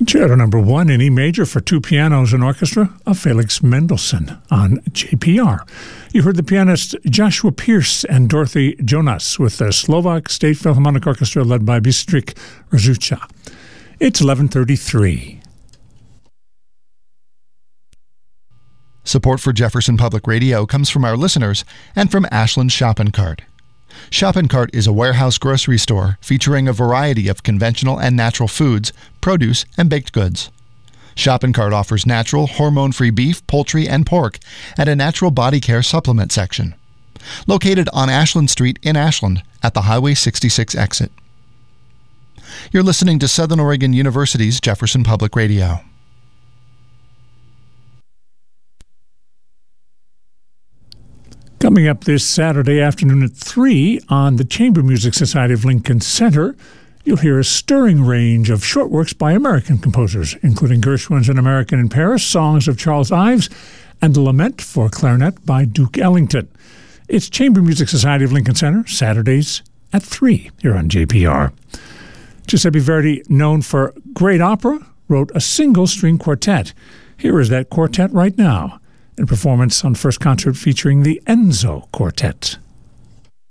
Concerto number 1 in E major for 2 pianos and orchestra of Felix Mendelssohn on JPR. You heard the pianist Joshua Pierce and Dorothy Jonas with the Slovak State Philharmonic Orchestra led by Bystrik Rzucha. It's 11:33. Support for Jefferson Public Radio comes from our listeners and from Ashland Shopping Cart. Shopping Cart is a warehouse grocery store featuring a variety of conventional and natural foods, produce, and baked goods. Shopping Cart offers natural, hormone-free beef, poultry, and pork at a natural body care supplement section. Located on Ashland Street in Ashland at the Highway 66 exit. You're listening to Southern Oregon University's Jefferson Public Radio. Coming up this Saturday afternoon at 3 on the Chamber Music Society of Lincoln Center, you'll hear a stirring range of short works by American composers, including Gershwin's An American in Paris, songs of Charles Ives, and a lament for clarinet by Duke Ellington. It's Chamber Music Society of Lincoln Center, Saturdays at 3 here on JPR. Giuseppe Verdi, known for great opera, wrote a single-string quartet. Here is that quartet right now, in performance on first concert featuring the Enzo Quartet.